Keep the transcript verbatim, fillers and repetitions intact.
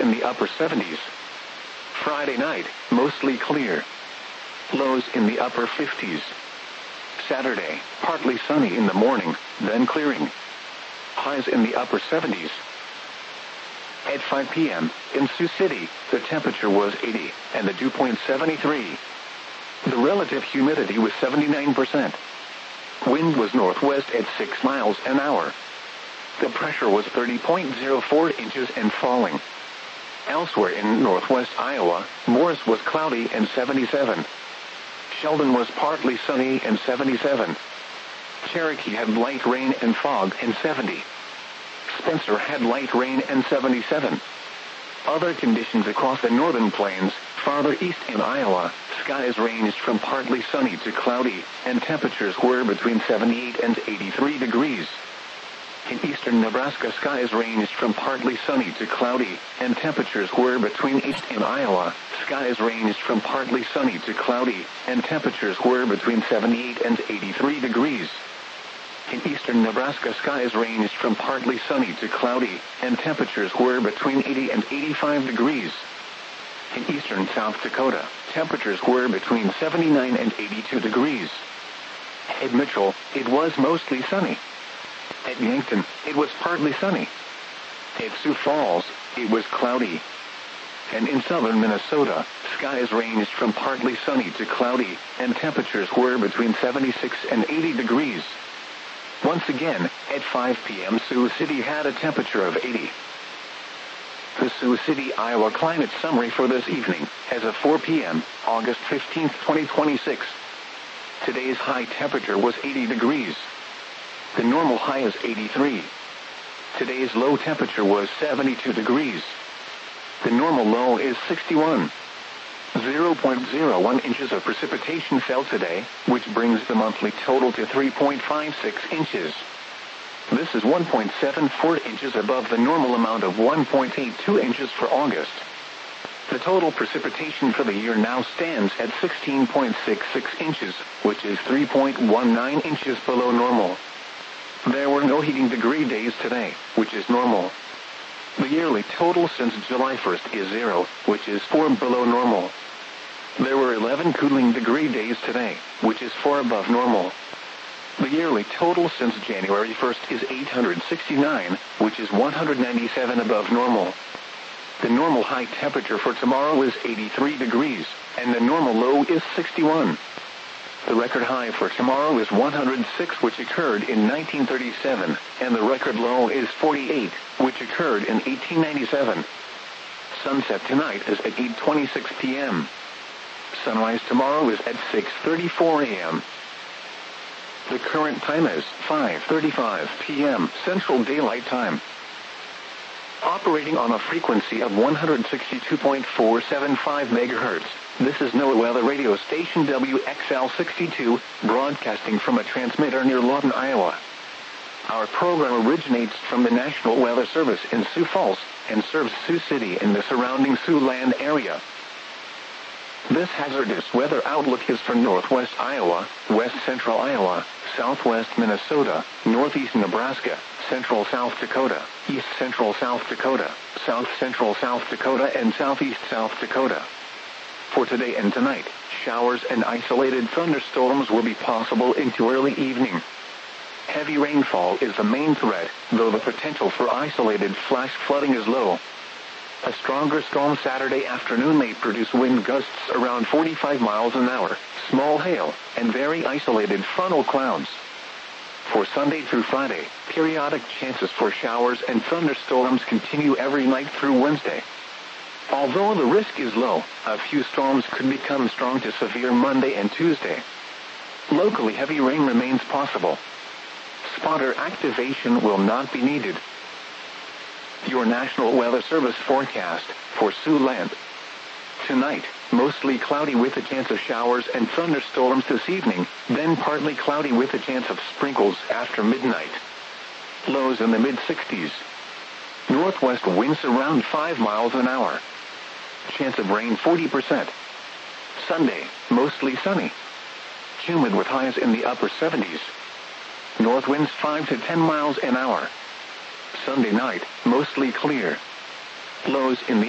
in the upper seventies. Friday night, mostly clear. Lows in the upper fifties. Saturday, partly sunny in the morning, then clearing. Highs in the upper seventies. At five p m, in Sioux City, the temperature was eighty, and the dew point seventy-three. The relative humidity was seventy-nine percent. Wind was northwest at six miles an hour. The pressure was thirty point zero four inches and falling. Elsewhere in northwest Iowa, Morris was cloudy and seventy-seven. Sheldon was partly sunny and seventy-seven. Cherokee had light rain and fog and seventy. Spencer had light rain and seventy-seven. Other conditions across the northern plains, farther east in Iowa, skies ranged from partly sunny to cloudy, and temperatures were between seventy-eight and eighty-three degrees. In eastern Nebraska, skies ranged from partly sunny to cloudy, and temperatures were between east in Iowa, skies ranged from partly sunny to cloudy, and temperatures were between seventy-eight and eighty-three degrees. In eastern Nebraska, skies ranged from partly sunny to cloudy, and temperatures were between eighty and eighty-five degrees. In eastern South Dakota, temperatures were between seventy-nine and eighty-two degrees. At Mitchell, it was mostly sunny. At Yankton, it was partly sunny. At Sioux Falls, it was cloudy. And in southern Minnesota, skies ranged from partly sunny to cloudy, and temperatures were between seventy-six and eighty degrees. Once again, at five p m, Sioux City had a temperature of eighty. The Sioux City, Iowa climate summary for this evening, as of four p m, August fifteenth, twenty twenty-six. Today's high temperature was eighty degrees. The normal high is eighty-three. Today's low temperature was seventy-two degrees. The normal low is sixty-one. zero point zero one inches of precipitation fell today, which brings the monthly total to three point five six inches. This is one point seven four inches above the normal amount of one point eight two inches for August. The total precipitation for the year now stands at sixteen point six six inches, which is three point one nine inches below normal. There were no heating degree days today, which is normal. The yearly total since July first is zero, which is four below normal. There were eleven cooling degree days today, which is four above normal. The yearly total since January first is eight hundred sixty-nine, which is one hundred ninety-seven above normal. The normal high temperature for tomorrow is eighty-three degrees, and the normal low is sixty-one. The record high for tomorrow is one hundred six, which occurred in nineteen thirty-seven, and the record low is forty-eight, which occurred in eighteen ninety-seven. Sunset tonight is at eight twenty-six p m Sunrise tomorrow is at six thirty-four a m The current time is five thirty-five p m Central Daylight Time. Operating on a frequency of one hundred sixty-two point four seven five megahertz, this is NOAA Weather Radio Station W X L sixty-two, broadcasting from a transmitter near Lawton, Iowa. Our program originates from the National Weather Service in Sioux Falls, and serves Sioux City and the surrounding Siouxland area. This hazardous weather outlook is for northwest Iowa, west central Iowa, southwest Minnesota, northeast Nebraska, central South Dakota, east central South Dakota, south central South Dakota, and southeast South Dakota. For today and tonight, showers and isolated thunderstorms will be possible into early evening. Heavy rainfall is the main threat, though the potential for isolated flash flooding is low. A stronger storm Saturday afternoon may produce wind gusts around forty-five miles an hour, small hail, and very isolated funnel clouds. For Sunday through Friday, periodic chances for showers and thunderstorms continue every night through Wednesday. Although the risk is low, a few storms could become strong to severe Monday and Tuesday. Locally, heavy rain remains possible. Spotter activation will not be needed. Your National Weather Service forecast for Siouxland. Tonight, mostly cloudy with a chance of showers and thunderstorms this evening, then partly cloudy with a chance of sprinkles after midnight. Lows in the mid sixties. Northwest winds around five miles an hour. Chance of rain forty percent. Sunday, mostly sunny. Humid with highs in the upper seventies. North winds five to ten miles an hour. Sunday night, mostly clear. Lows in the